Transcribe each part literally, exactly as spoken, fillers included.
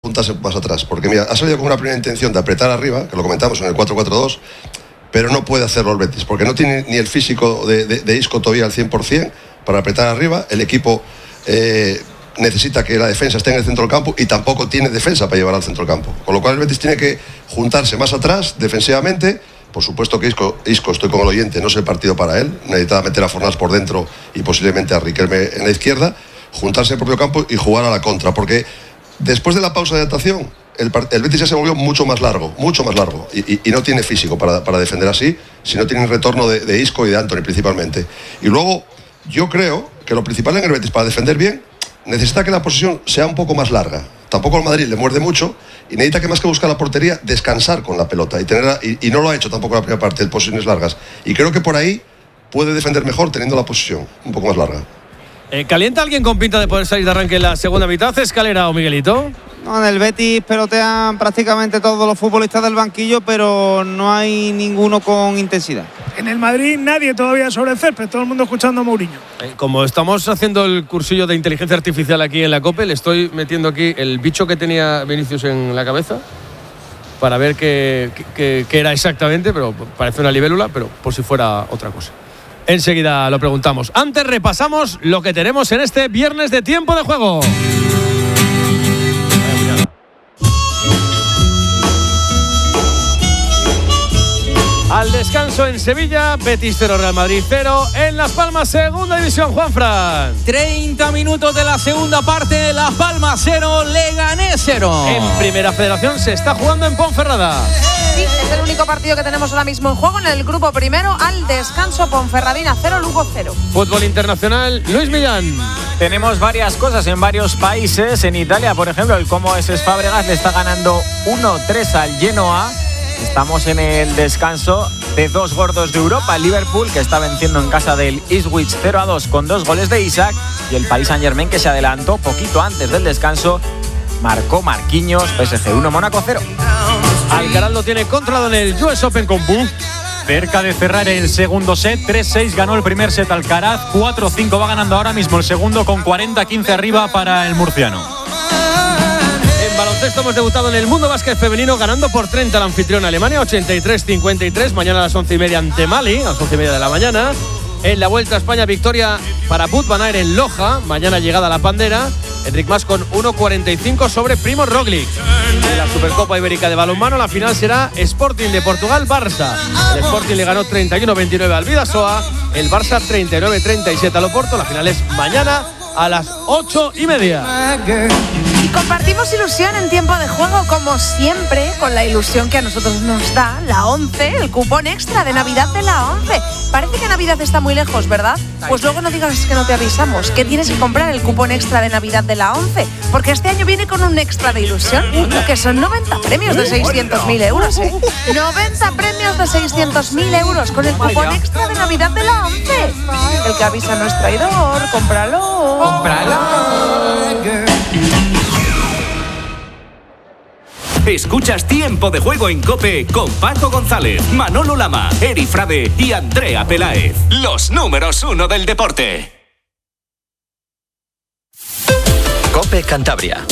juntarse más atrás, porque mira, ha salido con una primera intención de apretar arriba, que lo comentamos en el cuatro cuatro dos, pero no puede hacerlo el Betis, porque no tiene ni el físico de, de, de Isco todavía al cien por ciento para apretar arriba. El equipo eh, necesita que la defensa esté en el centro del campo y tampoco tiene defensa para llevar al centro del campo, con lo cual el Betis tiene que juntarse más atrás defensivamente. Por supuesto que Isco, Isco, estoy con el oyente, no es el partido para él, necesita meter a Fornals por dentro y posiblemente a Riquelme en la izquierda, juntarse en el propio campo y jugar a la contra, porque después de la pausa de adaptación el, el Betis ya se volvió mucho más largo, mucho más largo y, y, y no tiene físico para, para defender así, si no tiene el retorno de, de Isco y de Antony principalmente. Y luego yo creo que lo principal en el Betis para defender bien necesita que la posesión sea un poco más larga. Tampoco el Madrid le muerde mucho y necesita que más que buscar la portería, descansar con la pelota y, tener, y, y no lo ha hecho tampoco la primera parte de posiciones largas, y creo que por ahí puede defender mejor teniendo la posesión un poco más larga. Eh, ¿Calienta alguien con pinta de poder salir de arranque en la segunda mitad? ¿Escalera o Miguelito? No, en el Betis pelotean prácticamente todos los futbolistas del banquillo, pero no hay ninguno con intensidad. En el Madrid nadie todavía sobre el césped, todo el mundo escuchando a Mourinho. Eh, como estamos haciendo el cursillo de inteligencia artificial aquí en la COPE, le estoy metiendo aquí el bicho que tenía Vinicius en la cabeza para ver qué, qué, qué era exactamente, pero parece una libélula, pero por si fuera otra cosa. Enseguida lo preguntamos. Antes repasamos lo que tenemos en este viernes de tiempo de juego. Al descanso en Sevilla, Betis cero, Real Madrid cero. En Las Palmas, segunda división, Juanfran. treinta minutos de la segunda parte, Las Palmas cero, Leganés cero. En Primera Federación se está jugando en Ponferrada. Sí, es el único partido que tenemos ahora mismo en juego en el grupo primero. Al descanso, Ponferradina cero, Lugo cero. Fútbol internacional, Luis Millán. Tenemos varias cosas en varios países. En Italia, por ejemplo, el Como es Fábregas le está ganando uno tres al Genoa. Estamos en el descanso de dos gordos de Europa, el Liverpool, que está venciendo en casa del Ipswich cero a dos con dos goles de Isaac, y el Paris Saint-Germain, que se adelantó poquito antes del descanso, marcó Marquinhos, P S G uno, Mónaco cero. Alcaraz lo tiene controlado en el U S Open con Bu. Cerca de cerrar el segundo set, tres seis ganó el primer set Alcaraz, cuatro cinco va ganando ahora mismo el segundo con cuarenta quince arriba para el murciano. En baloncesto hemos debutado en el Mundo Básquet Femenino ganando por treinta al anfitrión Alemania, ochenta y tres cincuenta y tres. Mañana a las once y media ante Mali, a las once y media de la mañana. En la Vuelta a España, victoria para Bud Van Aert en Loja. Mañana llegada a la Pandera. Enric Mas con uno cuarenta y cinco sobre Primoz Roglic. En la Supercopa Ibérica de balonmano, la final será Sporting de Portugal-Barça. El Sporting le ganó treinta y uno veintinueve al Bidasoa. El Barça treinta y nueve treinta y siete al Oporto. La final es mañana a las ocho y media. Y compartimos ilusión en tiempo de juego, como siempre, con la ilusión que a nosotros nos da la ONCE, el cupón extra de Navidad de la ONCE. Parece que Navidad está muy lejos, ¿verdad? Pues luego no digas que no te avisamos, que tienes que comprar el cupón extra de Navidad de la ONCE, porque este año viene con un extra de ilusión, que son noventa premios de seiscientos mil euros, ¿eh? noventa premios de seiscientos mil euros con el cupón extra de Navidad de la ONCE. El que avisa no es traidor, cómpralo. ¡Cómpralo! Escuchas Tiempo de Juego en COPE con Paco González, Manolo Lama, Eri Frade y Andrea Peláez. Los números uno del deporte. COPE Cantabria.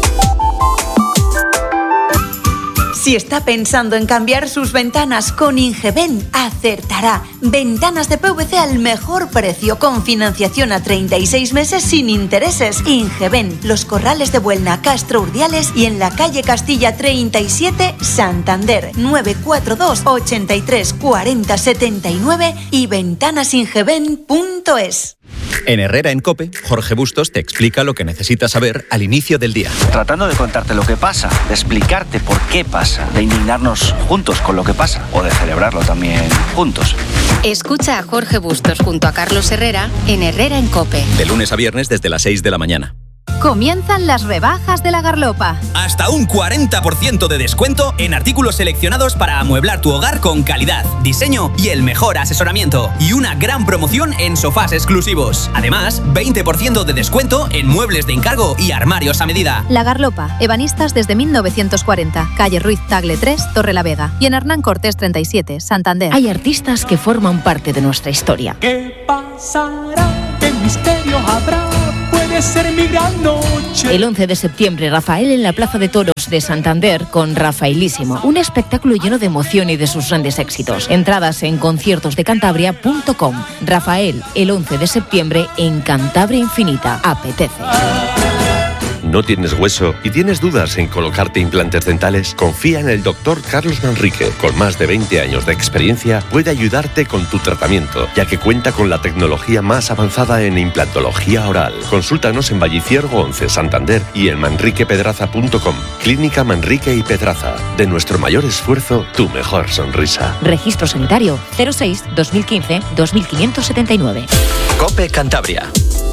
Si está pensando en cambiar sus ventanas con Ingeben, acertará. Ventanas de P V C al mejor precio, con financiación a treinta y seis meses sin intereses. Ingeben, Los Corrales de Buelna, Castro Urdiales y en la calle Castilla treinta y siete, Santander. nueve cuatro dos, ochenta y tres, cuarenta, setenta y nueve y ventanasingeben punto es. En Herrera en COPE, Jorge Bustos te explica lo que necesitas saber al inicio del día. Tratando de contarte lo que pasa, de explicarte por qué pasa, de indignarnos juntos con lo que pasa o de celebrarlo también juntos. Escucha a Jorge Bustos junto a Carlos Herrera en Herrera en COPE. De lunes a viernes desde las seis de la mañana. Comienzan las rebajas de La Garlopa. Hasta un cuarenta por ciento de descuento en artículos seleccionados para amueblar tu hogar con calidad, diseño y el mejor asesoramiento. Y una gran promoción en sofás exclusivos. Además, veinte por ciento de descuento en muebles de encargo y armarios a medida. La Garlopa, ebanistas desde mil novecientos cuarenta. Calle Ruiz Tagle tres, Torrelavega. Y en Hernán Cortés treinta y siete, Santander. Hay artistas que forman parte de nuestra historia. ¿Qué pasará? ¿Qué misterio habrá? Puede que ser mi gran noche. El once de septiembre, Rafael en la Plaza de Toros de Santander con Rafaelísimo. Un espectáculo lleno de emoción y de sus grandes éxitos. Entradas en conciertos de cantabria punto com. Rafael, el once de septiembre en Cantabria Infinita. Apetece. ¿No tienes hueso y tienes dudas en colocarte implantes dentales? Confía en el doctor Carlos Manrique. Con más de veinte años de experiencia, puede ayudarte con tu tratamiento, ya que cuenta con la tecnología más avanzada en implantología oral. Consúltanos en Valliciergo once, Santander, y en manrique pedraza punto com. Clínica Manrique y Pedraza. De nuestro mayor esfuerzo, tu mejor sonrisa. Registro sanitario cero seis dos mil quince dos mil quinientos setenta y nueve. COPE Cantabria.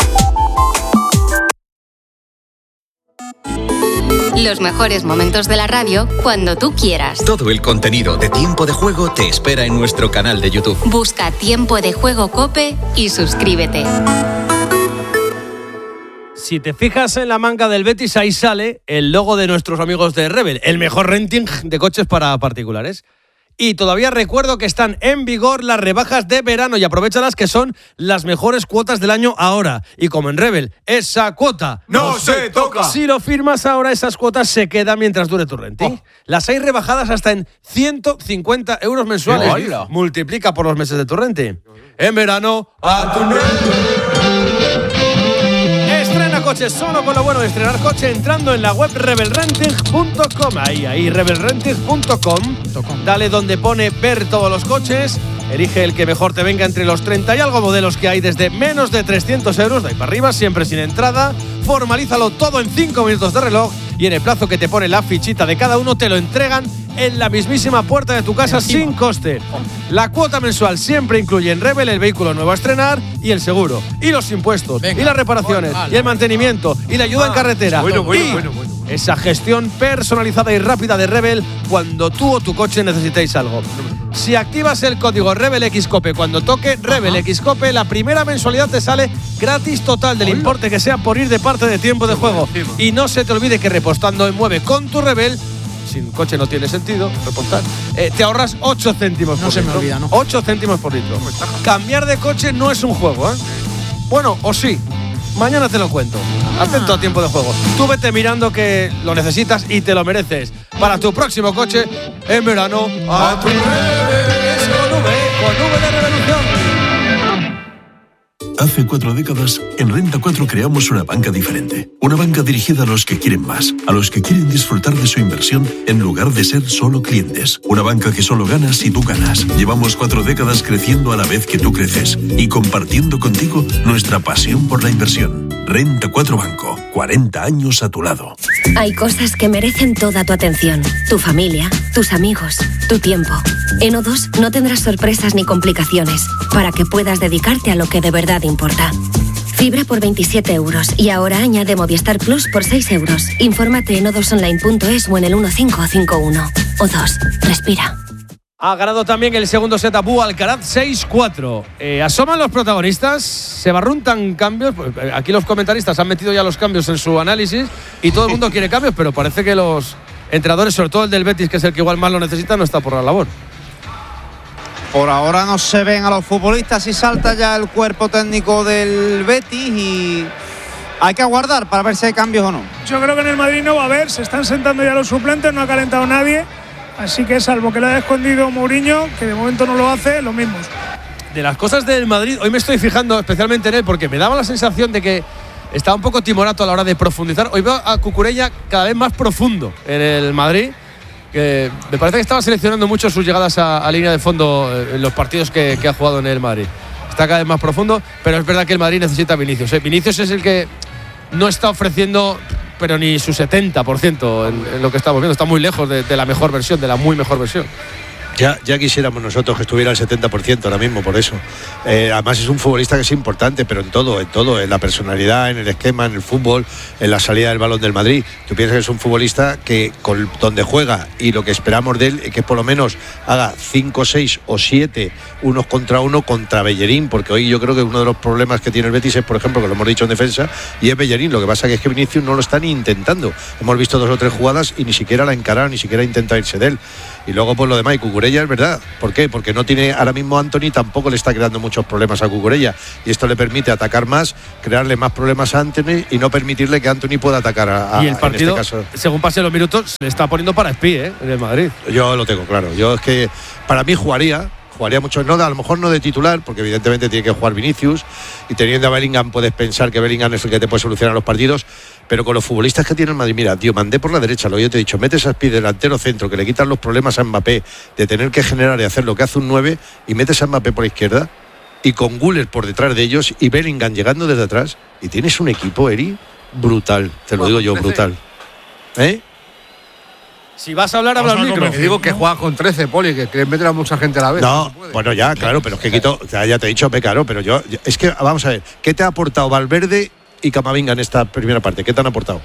Los mejores momentos de la radio cuando tú quieras. Todo el contenido de Tiempo de Juego te espera en nuestro canal de YouTube. Busca Tiempo de Juego COPE y suscríbete. Si te fijas en la manga del Betis, ahí sale el logo de nuestros amigos de Rebel, el mejor renting de coches para particulares. Y todavía recuerdo que están en vigor las rebajas de verano y aprovéchalas, que son las mejores cuotas del año ahora. Y como en Rebel, esa cuota no se toca. Si lo firmas ahora, esas cuotas se quedan mientras dure tu renting. Oh. Las hay rebajadas hasta en ciento cincuenta euros mensuales. ¡Hola! Multiplica por los meses de tu renting. En verano, a tu renting. Estrena coche solo con lo bueno de estrenar coche entrando en la web rebel renting punto com. Ahí, ahí, rebel renting punto com. Dale donde pone ver todos los coches. Elige el que mejor te venga entre los treinta y algo modelos que hay desde menos de trescientos euros. De ahí para arriba, siempre sin entrada. Formalízalo todo en cinco minutos de reloj. Y en el plazo que te pone la fichita de cada uno, te lo entregan en la mismísima puerta de tu casa sin coste. La cuota mensual siempre incluye en Rebel el vehículo nuevo a estrenar y el seguro, y los impuestos, Venga. y las reparaciones, bueno, vale. y el mantenimiento, y la ayuda ah, en carretera. Bueno, bueno, y bueno, bueno, bueno. esa gestión personalizada y rápida de Rebel cuando tú o tu coche necesitéis algo. Si activas el código RebelXCOPE cuando toque RebelXCOPE, la primera mensualidad te sale gratis total del importe que sea por ir de parte de Tiempo de Juego. Y no se te olvide que repostando en Mueve con tu Rebel, sin coche no tiene sentido repostar, eh, te ahorras ocho céntimos por no litro. No se me olvida, ¿no? ocho céntimos por litro. Cambiar de coche no es un juego, ¿eh? Bueno, o sí. Mañana te lo cuento. Ah. Atento a Tiempo de Juego. Tú vete mirando que lo necesitas y te lo mereces. Para tu próximo coche, en verano, a tu es con V, con V de Revolución. Hace cuatro décadas, en Renta cuatro creamos una banca diferente. Una banca dirigida a los que quieren más, a los que quieren disfrutar de su inversión en lugar de ser solo clientes. Una banca que solo gana si tú ganas. Llevamos cuatro décadas creciendo a la vez que tú creces y compartiendo contigo nuestra pasión por la inversión. Renta cuatro Banco, cuarenta años a tu lado. Hay cosas que merecen toda tu atención. Tu familia, tus amigos, tu tiempo. En O dos no tendrás sorpresas ni complicaciones para que puedas dedicarte a lo que de verdad importa. Fibra por veintisiete euros y ahora añade Movistar Plus por seis euros. Infórmate en o dos online punto es o en el uno cinco cinco uno. O dos, respira. Ha ganado también el segundo set a Bú Alcaraz seis cuatro. Eh, asoman los protagonistas, se barruntan cambios. Aquí los comentaristas han metido ya los cambios en su análisis y todo el mundo quiere cambios, pero parece que los entrenadores, sobre todo el del Betis, que es el que igual más lo necesita, no está por la labor. Por ahora no se ven a los futbolistas y salta ya el cuerpo técnico del Betis y hay que aguardar para ver si hay cambios o no. Yo creo que en el Madrid no va a haber, se están sentando ya los suplentes, no ha calentado nadie. Así que salvo que lo haya escondido Mourinho, que de momento no lo hace, los mismos. De las cosas del Madrid, hoy me estoy fijando especialmente en él porque me daba la sensación de que estaba un poco timorato a la hora de profundizar. Hoy veo a Cucurella cada vez más profundo en el Madrid, que me parece que estaba seleccionando mucho sus llegadas a, a línea de fondo en los partidos que, que ha jugado en el Madrid. Está cada vez más profundo, pero es verdad que el Madrid necesita a Vinicius. ¿eh? Vinicius es el que no está ofreciendo pero ni su setenta por ciento en, en lo que estamos viendo. Está muy lejos de, de la mejor versión, de la muy mejor versión. Ya, ya quisiéramos nosotros que estuviera al setenta por ciento ahora mismo, por eso. Eh, además es un futbolista que es importante, pero en todo, en todo, en la personalidad, en el esquema, en el fútbol, en la salida del balón del Madrid. Tú piensas que es un futbolista que con donde juega y lo que esperamos de él es que por lo menos haga cinco, seis o siete unos contra uno contra Bellerín, porque hoy yo creo que uno de los problemas que tiene el Betis es, por ejemplo, que lo hemos dicho en defensa, y es Bellerín. Lo que pasa que es que Vinicius no lo está ni intentando. Hemos visto dos o tres jugadas y ni siquiera la ha encarado, ni siquiera ha intentado irse de él. Y luego pues lo demás, y Cucurella Cucurella es verdad. ¿Por qué? Porque no tiene ahora mismo Anthony, tampoco le está creando muchos problemas a Cucurella. Y esto le permite atacar más, crearle más problemas a Anthony y no permitirle que Anthony pueda atacar a, a y el partido, en este caso. según pasen los minutos, se le está poniendo para espí, ¿eh? En el Madrid. Yo lo tengo claro. Yo es que para mí jugaría. Jugaría mucho, no, a lo mejor no de titular, porque evidentemente tiene que jugar Vinicius, y teniendo a Bellingham puedes pensar que Bellingham es el que te puede solucionar los partidos, pero con los futbolistas que tiene el Madrid, mira, tío, mandé por la derecha, lo que yo te he dicho, metes a Aspi delantero centro, que le quitan los problemas a Mbappé de tener que generar y hacer lo que hace un nueve, y metes a Mbappé por la izquierda, y con Güler por detrás de ellos, y Bellingham llegando desde atrás, y tienes un equipo, Eri, brutal, te lo digo yo, brutal. ¿Eh? Si vas a hablar, habla al micro. Te digo que juega con trece, Poli, que quieren meter a mucha gente a la vez. No, no bueno, ya, claro, pero es que quito, ya, ya te he dicho, ve, claro, pero yo, es que, vamos a ver, ¿qué te ha aportado Valverde y Camavinga en esta primera parte? ¿Qué te han aportado?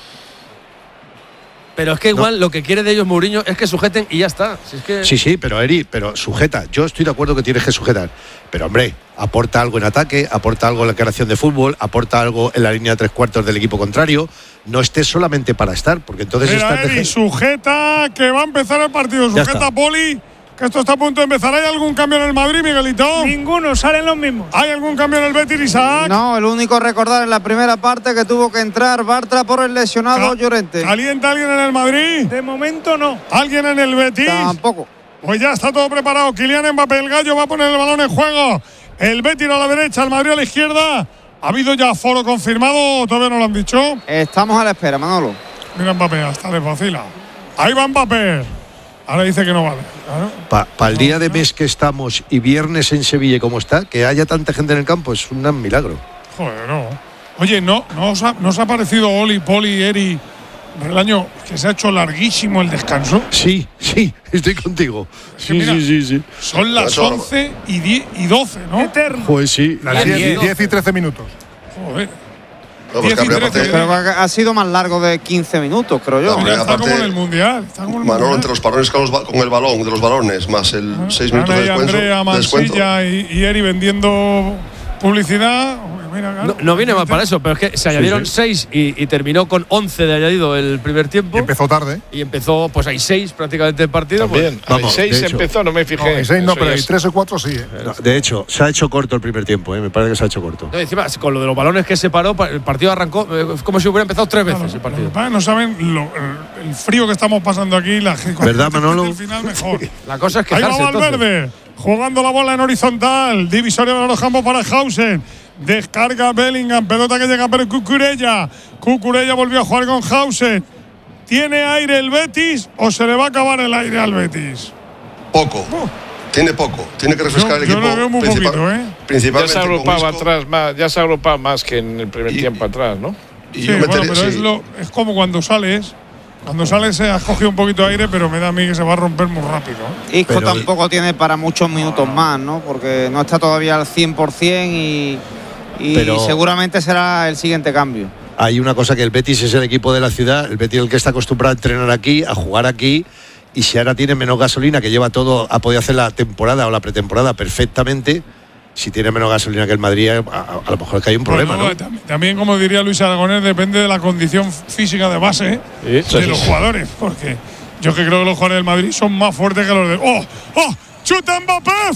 Pero es que igual no. Lo que quiere de ellos Mourinho es que sujeten y ya está. Si es que... Sí, sí, pero Eri, pero sujeta. Yo estoy de acuerdo que tienes que sujetar. Pero hombre, aporta algo en ataque, aporta algo en la creación de fútbol, aporta algo en la línea de tres cuartos del equipo contrario. No estés solamente para estar, porque entonces Mira, estás Eri, de... sujeta, que va a empezar el partido. Sujeta, Poli, que esto está a punto de empezar. ¿Hay algún cambio en el Madrid, Miguelito? Ninguno, salen los mismos. ¿Hay algún cambio en el Betis, Isaac? No, el único recordar en la primera parte que tuvo que entrar Bartra por el lesionado Ca Llorente. ¿Calienta alguien en el Madrid? De momento no. ¿Alguien en el Betis? Tampoco. Pues ya está todo preparado. Kylian Mbappé, el gallo, va a poner el balón en juego. El Betis a la derecha, el Madrid a la izquierda. ¿Ha habido ya foro confirmado o todavía no lo han dicho? Estamos a la espera, Manolo. Mira Mbappé, hasta le vacila. Ahí va Mbappé. Ahora dice que no vale. Claro. Para pa el día de mes que estamos y viernes en Sevilla, como está, que haya tanta gente en el campo es un milagro. Joder, no. Oye, ¿no, no, os, ha, ¿no os ha parecido Oli, Poli, Eri, el año que se ha hecho larguísimo el descanso? Sí, sí, estoy contigo. Sí, mira, sí, sí, sí. Son las once y doce, ¿no? Eterno. Pues sí. Las diez y trece minutos. Joder. No, pues diez y trece. Pero ha sido más largo de quince minutos, creo yo. No, está como en el Mundial. Está como en el Manolo, mundial. entre los parones con, los, con el balón, de los balones, más el ah, seis minutos de descuento. Andrea, Mansilla y, y Eri vendiendo publicidad. Mira, claro. no, no viene mal para eso, pero es que se añadieron sí, sí. seis y, y terminó con once de añadido el primer tiempo. Y empezó tarde. Y empezó, pues hay seis prácticamente el partido. También, pues, hay seis empezó, no me fijé. No, hay seis no, pero hay tres o cuatro sí. ¿eh? No, de hecho, se ha hecho corto el primer tiempo, ¿eh? Me parece que se ha hecho corto. No, encima, con lo de los balones que se paró, el partido arrancó eh, como si hubiera empezado tres veces claro, el partido. No, no saben lo, el frío que estamos pasando aquí. La, ¿Verdad, Manolo? El final mejor. La cosa es que ahí va Valverde, jugando la bola en horizontal. Divisoria de los campos para Hausen. Descarga Bellingham, pelota que llega para Cucurella. Cucurella volvió a jugar con Hausen. ¿Tiene aire el Betis o se le va a acabar el aire al Betis? Poco. Oh. Tiene poco. Tiene que refrescar yo, el equipo. Yo lo veo muy principal, poquito, ¿eh? Principalmente ya se agrupaba atrás más, ya se agrupaba más que en el primer y, tiempo atrás, ¿no? Y sí, bueno, pero sí. es, lo, es como cuando sales. Cuando sales se ha cogido un poquito de aire, pero me da a mí que se va a romper muy rápido. Isco pero, tampoco tiene para muchos minutos más, ¿no? Porque no está todavía al cien por cien y, y pero seguramente será el siguiente cambio. Hay una cosa, que el Betis es el equipo de la ciudad, el Betis es el que está acostumbrado a entrenar aquí, a jugar aquí, y si ahora tiene menos gasolina, que lleva todo, ha podido hacer la temporada o la pretemporada perfectamente, si tiene menos gasolina que el Madrid, a, a, a lo mejor es que hay un problema, bueno, ¿no? También, como diría Luis Aragonés, depende de la condición física de base sí, de sí, los sí. jugadores, porque yo que creo que los jugadores del Madrid son más fuertes que los de… ¡Oh! ¡Oh! ¡Chuta Mbappé!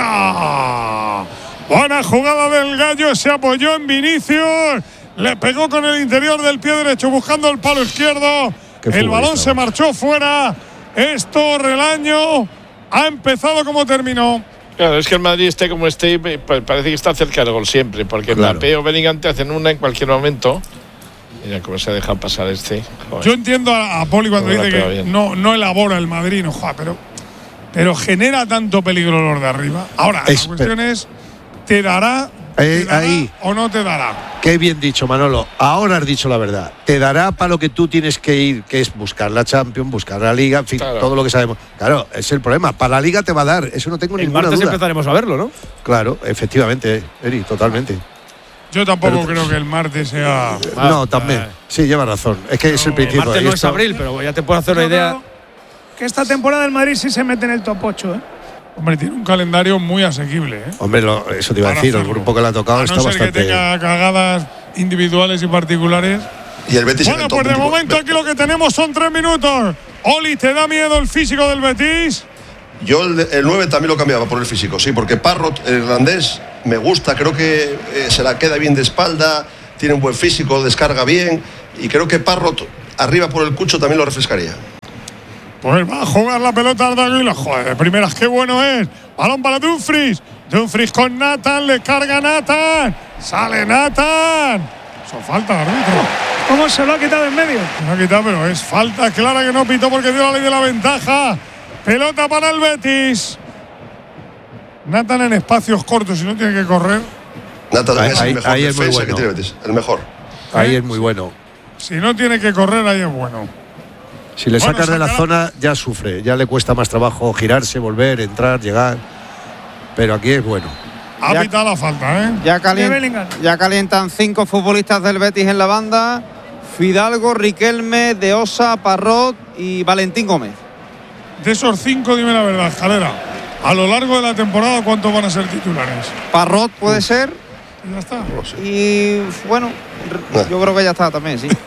¡Fuera! Buena jugada del gallo, se apoyó en Vinicius, le pegó con el interior del pie derecho buscando el palo izquierdo, el balón se marchó fuera. Esto, Relaño, ha empezado como terminó. Claro, es que el Madrid esté como esté, parece que está cerca del gol siempre, porque claro. Mbappé o Bellingham te hacen una en cualquier momento. Mira cómo se ha dejado pasar este. Joder. Yo entiendo a, a Poli cuando dice que no, no elabora el Madrid, no joder, pero, pero genera tanto peligro los de arriba. Ahora, es, la cuestión pero, es, ¿te dará, eh, te dará ahí. o no te dará? Qué bien dicho, Manolo. Ahora has dicho la verdad. Te dará para lo que tú tienes que ir, que es buscar la Champions, buscar la Liga, en fin, claro. todo lo que sabemos. Claro, es el problema. Para la Liga te va a dar, eso no tengo el ninguna duda. El martes empezaremos a verlo, ¿no? Claro, efectivamente, Eri, totalmente. Yo tampoco pero, creo que el martes sea… Ah, no, también. Ah, sí, lleva razón. Es que no, es el principio. El martes no es abril, pero ya te puedo hacer una idea. Que esta temporada el Madrid sí se mete en el top ocho, ¿eh? Hombre, tiene un calendario muy asequible, ¿eh? Hombre, lo, eso te iba a decir, hacerlo. El grupo que le ha tocado a está no ser bastante… que tenga cagadas individuales y particulares. Y el Betis bueno, pues de momento aquí lo que tenemos son tres minutos. Oli, ¿te da miedo el físico del Betis? Yo el, el nueve también lo cambiaba por el físico, sí, porque Parrot, el irlandés, me gusta, creo que eh, se la queda bien de espalda, tiene un buen físico, descarga bien, y creo que Parrot arriba por el Cucho también lo refrescaría. Pues va a jugar la pelota Arda Güler. Joder, de primeras, qué bueno es. Balón para Dumfries. Dumfries con Nathan, le carga Nathan. Sale Nathan. Eso falta, árbitro. ¿Cómo se lo ha quitado en medio? Se lo ha quitado, pero es falta clara que no pitó porque dio la ley de la ventaja. Pelota para el Betis. Nathan en espacios cortos y no tiene que correr. Nathan ahí, es el mejor ahí defensa es muy bueno. que tiene Betis, el mejor. Ahí es muy bueno. Si no tiene que correr, ahí es bueno. Si le Bueno, sacas de la sacará- zona, ya sufre. Ya le cuesta más trabajo girarse, volver, entrar, llegar. Pero aquí es bueno. Ha Ya- pitado la falta, ¿eh? Ya, De calien- Bellingham. ya calientan cinco futbolistas del Betis en la banda. Fidalgo, Riquelme, De Osa, Parrot y Valentín Gómez. De esos cinco, dime la verdad, Escalera. A lo largo de la temporada, ¿cuántos van a ser titulares? Parrot puede ser. Ya está. Y bueno, yo creo que ya está también, sí.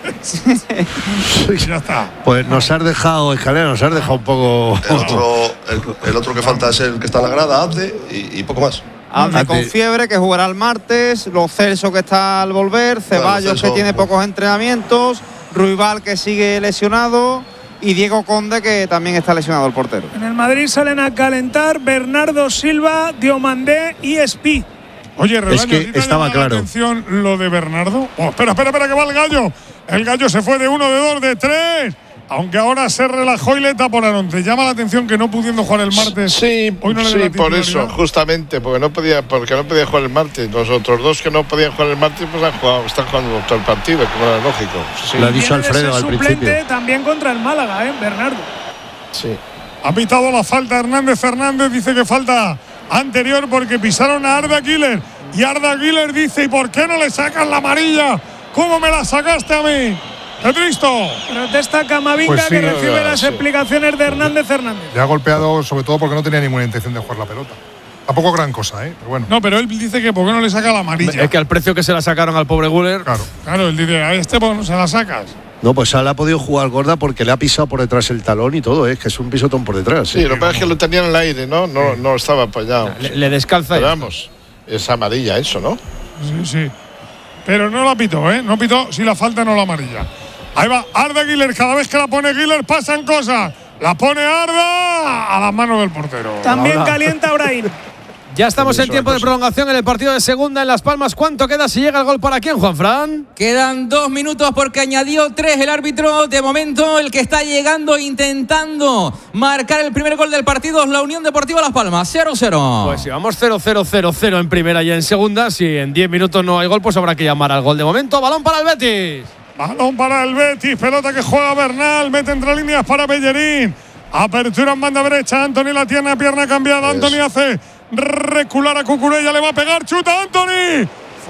Ya está. Pues nos has dejado, Escalera, nos has dejado un poco. El otro, el, el otro que falta es el que está en la grada, Abde, y, y poco más. Ande con Ande. fiebre, que jugará el martes. Lo Celso, que está al volver. Ceballos, Celso, que tiene pues. pocos entrenamientos. Ruibal, que sigue lesionado. Y Diego Conde, que también está lesionado, el portero. En el Madrid salen a calentar Bernardo Silva, Diomandé y Espí. Oye, Relaño, Es que ¿a ti te ha estaba llamado la claro. atención lo de Bernardo? Oh, espera, espera, espera, que va el gallo. El gallo se fue de uno, de dos, de tres. Aunque ahora se relajó y le taponaron. ¿Te llama la atención que no pudiendo jugar el martes? Sí, hoy no le sí, da por eso, titularidad? justamente, porque no podía, porque no podía jugar el martes. Los otros dos que no podían jugar el martes, pues han jugado, están jugando todo el partido, como era lógico. Sí, Lo ha dicho Viene de Alfredo ser al suplente principio. también contra el Málaga, ¿eh? Bernardo. sí. Ha pitado la falta Hernández Fernández, dice que falta anterior porque pisaron a Arda Güler. Y Arda Güler dice, ¿y por qué no le sacas la amarilla? ¿Cómo me la sacaste a mí? ¡Qué tristo! Protesta Camavinga, Pues sí, que recibe verdad, las sí. explicaciones de Hernández Hernández. Le ha golpeado sobre todo porque no tenía ninguna intención de jugar la pelota. Tampoco gran cosa, ¿eh? Pero bueno. No, pero él dice que ¿por qué no le saca la amarilla? Es que al precio que se la sacaron al pobre Güler. Claro, claro, él dice, a este pues no se la sacas. No, pues Sala ha podido jugar gorda porque le ha pisado por detrás el talón y todo, ¿eh? Que es un pisotón por detrás. Sí, lo que pasa es que lo tenían en el aire, ¿no? No, no estaba apoyado. Le, le descalza y Pero ya está. vamos, es amarilla eso, ¿no? Sí, sí. Pero no la pitó, ¿eh? No pitó si la falta no la amarilla. Ahí va Arda Güler. Cada vez que la pone Güler pasan cosas. La pone Arda a las manos del portero. También calienta Brahim. Ya estamos Eso en tiempo es de cosa. prolongación en el partido de segunda en Las Palmas. ¿Cuánto queda si llega el gol para quién, Juanfran? Quedan dos minutos porque añadió tres el árbitro. De momento, el que está llegando intentando marcar el primer gol del partido es la Unión Deportiva Las Palmas. cero cero. Pues si vamos cero cero cero cero en primera y en segunda, si en diez minutos no hay gol, pues habrá que llamar al gol. De momento, balón para el Betis. Balón para el Betis. Pelota que juega Bernal. Mete entre líneas para Bellerín. Apertura en banda derecha. Anthony la tiene a pierna cambiada. Anthony hace recular a Cucurella. Le va a pegar. Chuta Anthony.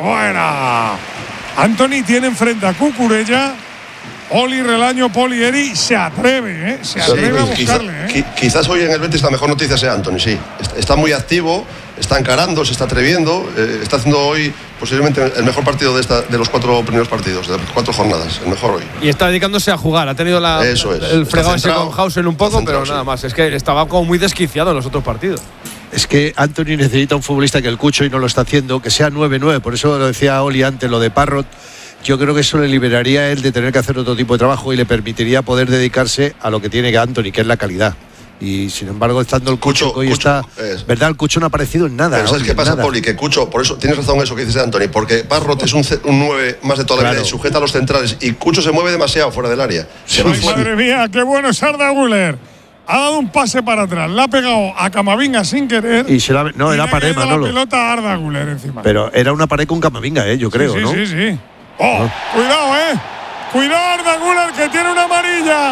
Fuera. Anthony tiene enfrente a Cucurella. Oli, Relaño, Polieri. Se atreve, ¿eh? Se atreve a Quizá- buscarle, ¿eh? qui- quizás hoy en el Betis la mejor noticia sea Anthony, sí. Está, está muy activo, está encarando, se está atreviendo, eh, está haciendo hoy posiblemente el mejor partido de, esta, de los cuatro primeros partidos, de las cuatro jornadas, el mejor hoy. Y está dedicándose a jugar. Ha tenido la, Eso es. el Está fregado ese centrado, con Hausen un poco, está centrado, pero nada sí. más. Es que estaba como muy desquiciado en los otros partidos. Es que Anthony necesita un futbolista que el Cucho y no lo está haciendo, que sea nueve nueve. Por eso lo decía Oli antes, lo de Parrot. Yo creo que eso le liberaría a él de tener que hacer otro tipo de trabajo y le permitiría poder dedicarse a lo que tiene que Anthony, que es la calidad. Y sin embargo, estando el Cucho, Cucho, que hoy Cucho, está. es. ¿Verdad? El Cucho no ha aparecido en nada. Pero ¿sabes Oli, qué en pasa, nada. Poli? Que Cucho, por eso tienes razón en eso que dices de Anthony, porque Parrot es un, ce- un nueve más de toda la Claro. vida y sujeta a los centrales, y Cucho se mueve demasiado fuera del área. Se va Ay, fuera. madre mía, qué bueno es Arda Güler. Ha dado un pase para atrás. Le ha pegado a Camavinga sin querer. Y se la- no, y era le ha pared, caído Manolo. la pelota a Arda Güler encima. Pero era una pared con Camavinga, ¿eh? Yo creo, sí, sí, ¿no? Sí, sí, Oh, cuidado, eh. Cuidado Arda Güler, que tiene una amarilla.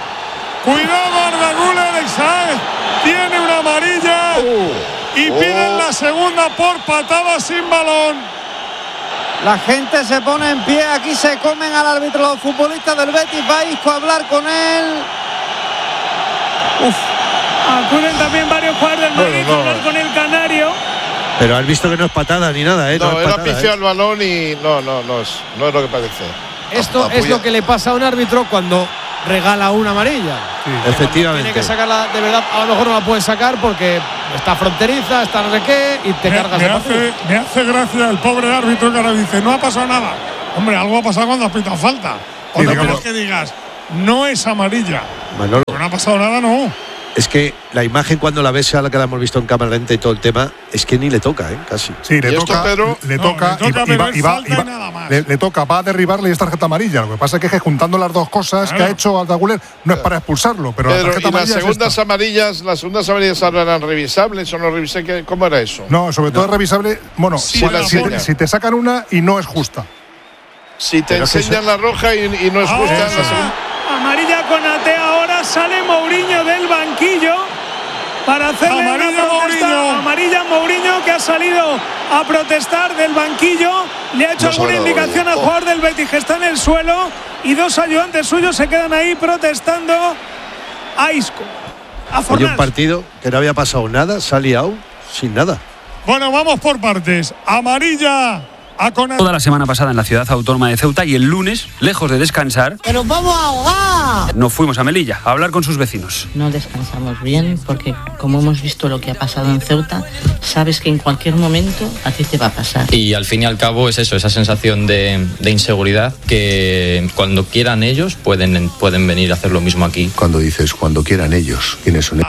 Cuidado Arda Güler, Isaac. Tiene una amarilla. Y piden la segunda por patada sin balón. La gente se pone en pie. Aquí se comen al árbitro los futbolistas del Betis. Va Isco a hablar con él. Uf. Acuden también varios jugadores del Madrid Bueno, no. a hablar con el canario. Pero has visto que no es patada ni nada, ¿eh? No, es él ha patada, pifiado ¿eh? el balón y no, no, no es, no es lo que parece. Esto Apoya. es lo que le pasa a un árbitro cuando regala una amarilla. Sí. Efectivamente. Tiene que sacarla de verdad. A lo mejor no la puede sacar porque está fronteriza, está no sé qué, y te me, cargas me de hace, me hace gracia el pobre árbitro que ahora dice, no ha pasado nada. Hombre, algo ha pasado cuando has pitado falta. O Sí, no digamos. quieres que digas, no es amarilla. Manolo, Pero no ha pasado nada, no. es que la imagen cuando la ves, a la que la hemos visto en cámara lenta y todo el tema, es que ni le toca, ¿eh? Casi. Sí, le Y esto, toca, Pedro, le no, toca, le toca, y, y va, pero y es va- falta y va- y nada más. le, le toca, va a derribarle y es tarjeta amarilla. Lo que pasa es que, es que juntando las dos cosas Claro. que ha hecho Ardaguler no es para expulsarlo, pero Pedro, la tarjeta ¿y las amarilla es segundas esta. amarillas, las segundas amarillas ahora eran revisables o no revisé? ¿Qué- ¿Cómo era eso? No, sobre todo es revisable. Bueno, Sí, si, la si te, enseña. si te sacan una y no es justa. Si te Pero es que enseñan eso- la roja y, y no es Ahora, justa, la segunda. amarilla con Ate, ahora sale Mourinho del banquillo para hacerle Amarilla una protesta. Mourinho. Amarilla Mourinho, que ha salido a protestar del banquillo, le ha hecho No se alguna habrá dado indicación bien. al Oh. jugador del Betis que está en el suelo y dos ayudantes suyos se quedan ahí protestando a Isco, a Oye, un Fornals. partido que no había pasado nada, se ha liado sin nada. Bueno, vamos por partes. Amarilla a Konate. Toda la semana pasada en la ciudad autónoma de Ceuta y el lunes, lejos de descansar, ¡Pero vamos a ahogar! nos fuimos a Melilla a hablar con sus vecinos. No descansamos bien porque, como hemos visto lo que ha pasado en Ceuta, sabes que en cualquier momento a ti te va a pasar. Y al fin y al cabo es eso, esa sensación de, de inseguridad que cuando quieran ellos pueden, pueden venir a hacer lo mismo aquí. Cuando dices cuando quieran ellos, ¿quiénes son?